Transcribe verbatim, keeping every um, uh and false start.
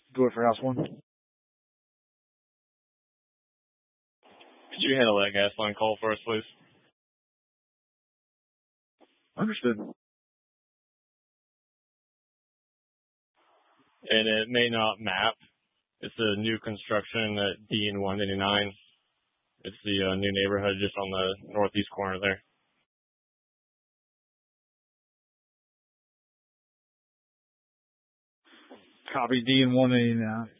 Do it for house one. Could you handle that gas line call for us, please? Understood. And it may not map. It's a new construction at D and one eighty-nine. It's the uh, new neighborhood just on the northeast corner there. Copy D and one eighty-nine.